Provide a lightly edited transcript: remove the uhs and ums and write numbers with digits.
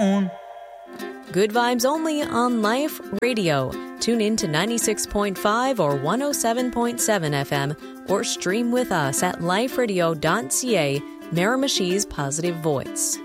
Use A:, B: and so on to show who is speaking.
A: moon.
B: Good vibes only on Life Radio. Tune in to 96.5 or 107.7 FM or stream with us at liferadio.ca, Miramichi's Positive Voice.